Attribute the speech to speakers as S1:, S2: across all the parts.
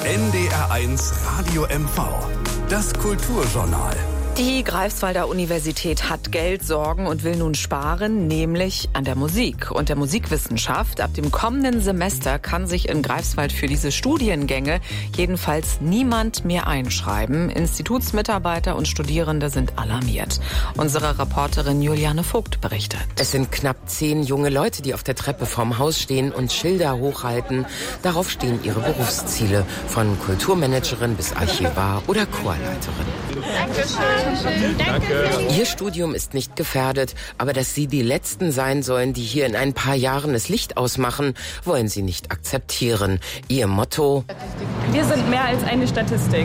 S1: NDR1 Radio MV. Das Kulturjournal.
S2: Die Greifswalder Universität hat Geldsorgen und will nun sparen, nämlich an der Musik und der Musikwissenschaft. Ab dem kommenden Semester kann sich in Greifswald für diese Studiengänge jedenfalls niemand mehr einschreiben. Institutsmitarbeiter und Studierende sind alarmiert. Unsere Reporterin Juliane Vogt berichtet.
S3: Es sind knapp 10 junge Leute, die auf der Treppe vorm Haus stehen und Schilder hochhalten. Darauf stehen ihre Berufsziele, von Kulturmanagerin bis Archivar oder Chorleiterin.
S4: Dankeschön. Danke.
S3: Ihr Studium ist nicht gefährdet, aber dass sie die Letzten sein sollen, die hier in ein paar Jahren das Licht ausmachen, wollen sie nicht akzeptieren. Ihr Motto:
S5: Wir sind mehr als eine Statistik.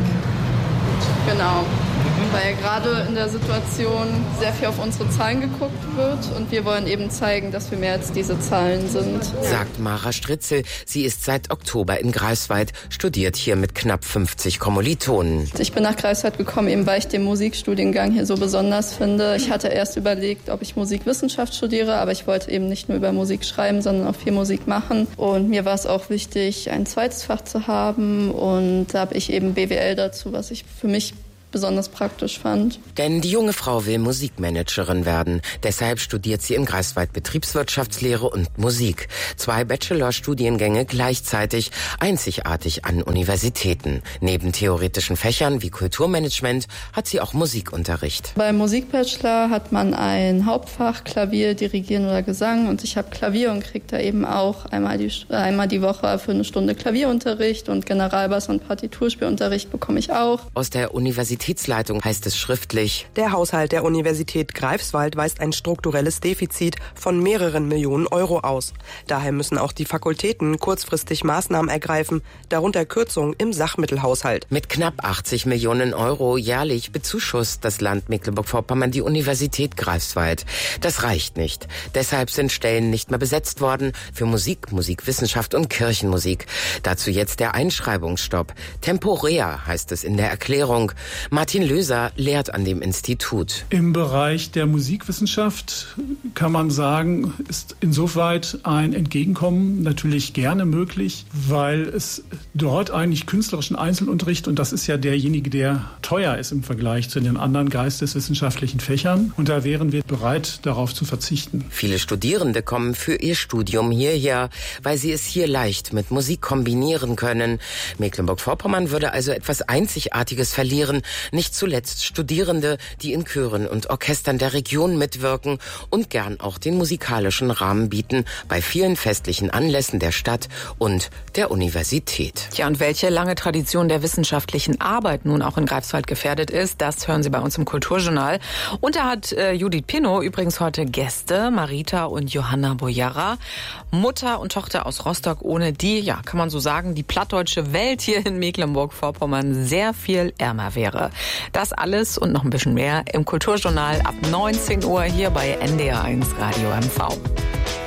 S4: Genau, weil gerade in der Situation sehr viel auf unsere Zahlen geguckt wird und wir wollen eben zeigen, dass wir mehr als diese Zahlen sind.
S3: Sagt Mara Stritzel. Sie ist seit Oktober in Greifswald, studiert hier mit knapp 50 Kommilitonen.
S4: Ich bin nach Greifswald gekommen, eben weil ich den Musikstudiengang hier so besonders finde. Ich hatte erst überlegt, ob ich Musikwissenschaft studiere, aber ich wollte eben nicht nur über Musik schreiben, sondern auch viel Musik machen. Und mir war es auch wichtig, ein zweites Fach zu haben und da habe ich eben BWL dazu, was ich für mich besonders praktisch fand.
S3: Denn die junge Frau will Musikmanagerin werden. Deshalb studiert sie in Greifswald Betriebswirtschaftslehre und Musik. 2 Bachelorstudiengänge gleichzeitig, einzigartig an Universitäten. Neben theoretischen Fächern wie Kulturmanagement hat sie auch Musikunterricht.
S4: Beim Musikbachelor hat man ein Hauptfach, Klavier, Dirigieren oder Gesang. Und ich habe Klavier und kriege da eben auch einmal die Woche für eine Stunde Klavierunterricht und Generalbass- und Partiturspielunterricht bekomme ich auch.
S3: Aus der Universitätsleitung heißt es schriftlich:
S6: Der Haushalt der Universität Greifswald weist ein strukturelles Defizit von mehreren Millionen Euro aus. Daher müssen auch die Fakultäten kurzfristig Maßnahmen ergreifen, darunter Kürzungen im Sachmittelhaushalt.
S3: Mit knapp 80 Millionen Euro jährlich bezuschusst das Land Mecklenburg-Vorpommern die Universität Greifswald. Das reicht nicht. Deshalb sind Stellen nicht mehr besetzt worden für Musik, Musikwissenschaft und Kirchenmusik. Dazu jetzt der Einschreibungsstopp. Temporär heißt es in der Erklärung. Martin Löser lehrt an dem Institut.
S7: Im Bereich der Musikwissenschaft kann man sagen, ist insoweit ein Entgegenkommen natürlich gerne möglich, weil es dort eigentlich künstlerischen Einzelunterricht, und das ist ja derjenige, der teuer ist im Vergleich zu den anderen geisteswissenschaftlichen Fächern, und da wären wir bereit, darauf zu verzichten.
S3: Viele Studierende kommen für ihr Studium hierher, weil sie es hier leicht mit Musik kombinieren können. Mecklenburg-Vorpommern würde also etwas Einzigartiges verlieren, nicht zuletzt Studierende, die in Chören und Orchestern der Region mitwirken und gern auch den musikalischen Rahmen bieten bei vielen festlichen Anlässen der Stadt und der Universität.
S2: Tja, und welche lange Tradition der wissenschaftlichen Arbeit nun auch in Greifswald gefährdet ist, das hören Sie bei uns im Kulturjournal. Und da hat Judith Pino übrigens heute Gäste, Marita und Johanna Boyara, Mutter und Tochter aus Rostock, ohne die, ja, kann man so sagen, die plattdeutsche Welt hier in Mecklenburg-Vorpommern sehr viel ärmer wäre. Das alles und noch ein bisschen mehr im Kulturjournal ab 19 Uhr hier bei NDR1 Radio MV.